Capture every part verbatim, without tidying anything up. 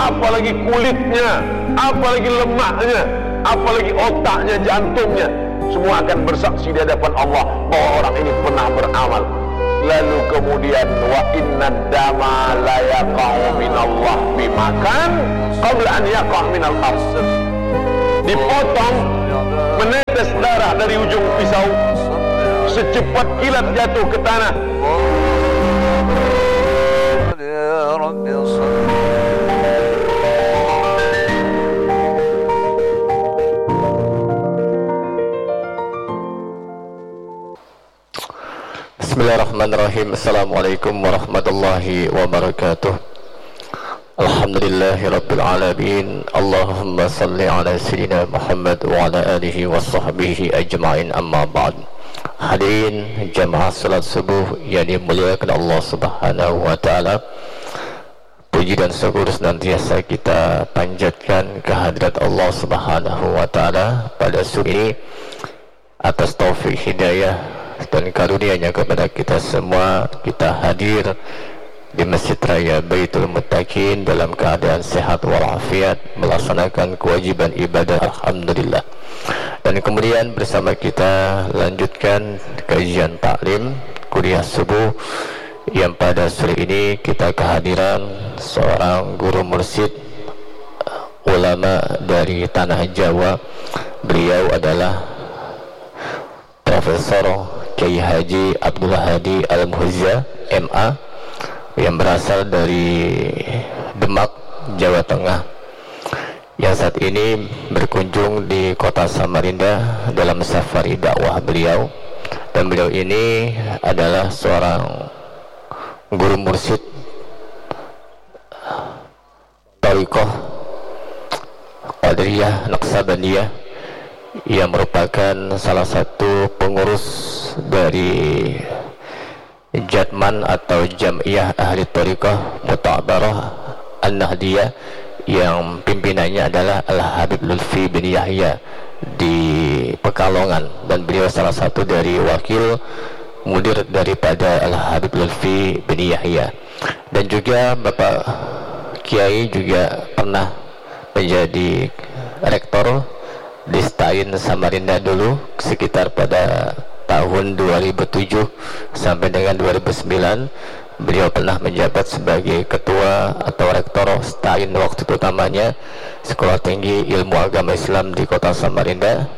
apalagi kulitnya, apalagi lemaknya, apalagi otaknya, jantungnya, semua akan bersaksi di hadapan Allah bahwa orang ini pernah beramal. Lalu kemudian wa inna dama la yaqa'u minallah bimakan qabla an yaqa' minal ardh. Dipotong, menetes darah dari ujung pisau secepat kilat jatuh ke tanah. Bismillahirrahmanirrahim. Assalamualaikum warahmatullahi wabarakatuh. Alhamdulillahi rabbil alamin. Allahumma salli ala sayyidina Muhammad wa ala alihi wa sahbihi ajma'in, amma ba'd. Hadirin jamaah salat subuh yang dimuliakan Allah subhanahu wa ta'ala, puji dan syukur senantiasa kita panjatkan kehadirat Allah subhanahu wa ta'ala pada sore ini atas taufik hidayah dan karunia-Nya kepada kita semua. Kita hadir di Masjid Raya Baitul Muttaqin dalam keadaan sehat walafiat, melaksanakan kewajiban ibadah, alhamdulillah. Dan kemudian bersama kita lanjutkan kajian taklim kuliah subuh yang pada sore ini kita kehadiran seorang guru mursyid ulama dari tanah Jawa. Beliau adalah Profesor Kiai Haji Abdul Hadi Al-Muhizza M A yang berasal dari Demak, Jawa Tengah, yang saat ini berkunjung di kota Samarinda dalam safari dakwah beliau. Dan beliau ini adalah seorang guru mursyid Thariqah Qadiriyah Naqsabandiyah yang merupakan salah satu pengurus dari Jatman atau Jam'iyah Ahli Thariqah Muta'abarah An-Nahdiyah, yang pimpinannya adalah Al-Habib Lutfi bin Yahya di Pekalongan, dan beliau salah satu dari wakil mudir daripada Al-Habib Lutfi bin Yahya. Dan juga Bapak Kiai juga pernah menjadi rektor di Stain Samarinda dulu sekitar pada tahun dua ribu tujuh sampai dengan dua ribu sembilan. Beliau pernah menjabat sebagai ketua atau rektor Stain waktu itu utamanya Sekolah Tinggi Ilmu Agama Islam di kota Samarinda.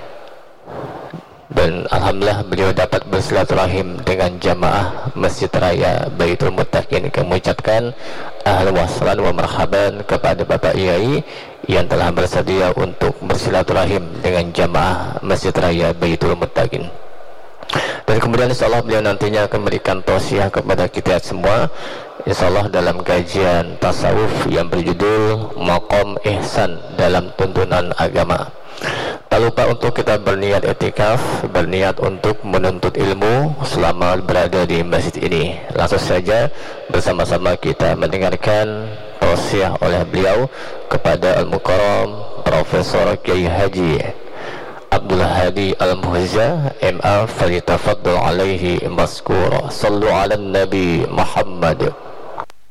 Dan alhamdulillah beliau dapat bersilaturahim dengan jamaah Masjid Raya Baitul Muttaqin. Kami ucapkan ahlan wa sahlan wa marhaban kepada Bapak Yai yang telah bersedia untuk bersilaturahim dengan jamaah Masjid Raya Baitul Muttaqin. Dan kemudian insyaallah beliau nantinya akan memberikan tausiah kepada kita semua, insyaallah dalam kajian tasawuf yang berjudul Maqam Ihsan dalam Tuntunan Agama. Tak lupa untuk kita berniat etikaf, berniat untuk menuntut ilmu selama berada di masjid ini. Langsung saja bersama-sama kita mendengarkan tausiah oleh beliau kepada Al-Mukarram Profesor Kiai Haji Abdul Hadi Al-Muhizza M A. Falyatafaddal alaihi maskura. Sallu ala Nabi Muhammad.